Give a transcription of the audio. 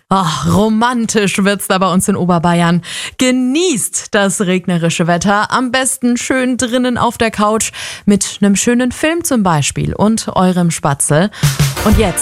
Ach, romantisch wird's da bei uns in Oberbayern. Genießt das regnerische Wetter, am besten schön drinnen auf der Couch mit einem schönen Film zum Beispiel und eurem Spatzel. Und jetzt